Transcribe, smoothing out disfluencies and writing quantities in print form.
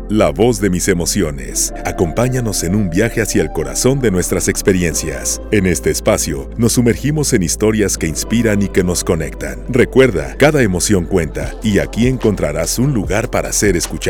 La voz de mis emociones. Acompáñanos en un viaje hacia el corazón de nuestras experiencias. En este espacio, nos sumergimos en historias que inspiran y que nos conectan. Recuerda, cada emoción cuenta y aquí encontrarás un lugar para ser escuchado.